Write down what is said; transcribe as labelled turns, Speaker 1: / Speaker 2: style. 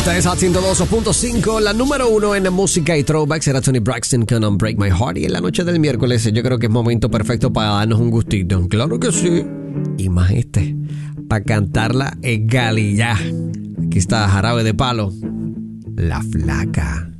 Speaker 1: Esta es Hot 102.5, la número 1 en música y throwbacks. Era Tony Braxton con Break My Heart. Y en la noche del miércoles yo creo que es momento perfecto para darnos un gustito. Claro que sí. Y más para cantarla en Galillá. Aquí está Jarabe de Palo, La Flaca.